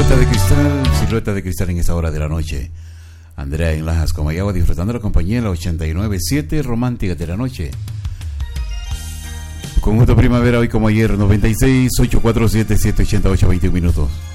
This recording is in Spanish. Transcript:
Silueta de cristal en esta hora de la noche. Andrea en Lajas, Comayagua, disfrutando la compañía en la 89.7 romántica de la noche. Conjunto Primavera, hoy como ayer, 96 847 788 21 minutos.